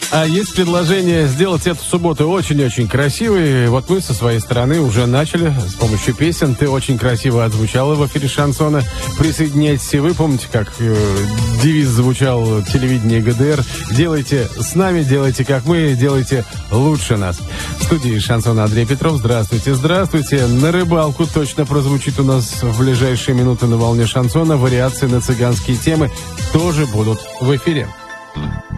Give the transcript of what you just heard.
А есть предложение сделать эту субботу очень-очень красивой. Вот мы со своей стороны уже начали с помощью песен. Ты очень красиво отзвучала в эфире шансона. Присоединяйтесь и вы. Помните, как девиз звучал телевидение ГДР? Делайте с нами, делайте как мы, делайте лучше нас. В студии шансона Андрей Петров. Здравствуйте, здравствуйте. На рыбалку точно прозвучит у нас в ближайшие минуты на волне шансона. Вариации на цыганские темы тоже будут в эфире.